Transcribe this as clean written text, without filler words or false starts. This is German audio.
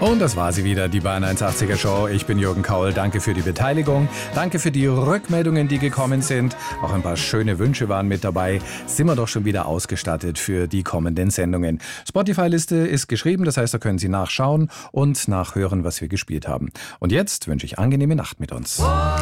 Und das war sie wieder, die Bayern 180er Show. Ich bin Jürgen Kaul. Danke für die Beteiligung. Danke für die Rückmeldungen, die gekommen sind. Auch ein paar schöne Wünsche waren mit dabei. Sind wir doch schon wieder ausgestattet für die kommenden Sendungen. Spotify-Liste ist geschrieben, das heißt, da können Sie nachschauen und nachhören, was wir gespielt haben. Und jetzt wünsche ich angenehme Nacht mit uns.